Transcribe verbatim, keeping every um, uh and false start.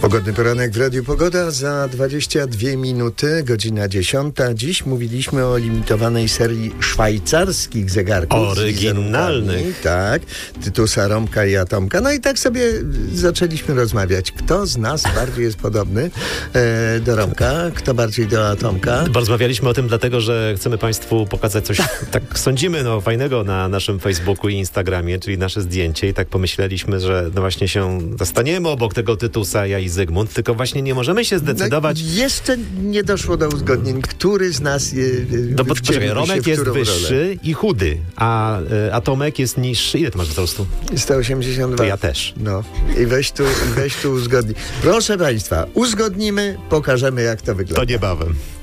Pogodny poranek w Radiu Pogoda za dwadzieścia dwie minuty, godzina dziesiąta. Dziś mówiliśmy o limitowanej serii szwajcarskich zegarków. Oryginalnych. Tak, Tytusa, Romka i Atomka. No i tak sobie zaczęliśmy rozmawiać. Kto z nas bardziej jest podobny e, do Romka, kto bardziej do Atomka. Rozmawialiśmy o tym dlatego, że chcemy Państwu pokazać coś, tak sądzimy, no fajnego na naszym Facebooku i Instagramie, czyli nasze zdjęcie i tak pomyśleliśmy, że no właśnie się zastaniemy obok tego Tytusa, ja i Zygmunt, tylko właśnie nie możemy się zdecydować. No, jeszcze nie doszło do uzgodnień, który z nas je, no, bo, poczekaj, Romek jest wyższy rolę. I chudy, a y, Atomek jest niższy. Ile ty masz wzrostu? sto osiemdziesiąt dwa. To ja też. No i weź tu, weź tu uzgodnij. Proszę Państwa, uzgodnimy, pokażemy jak to wygląda. To niebawem.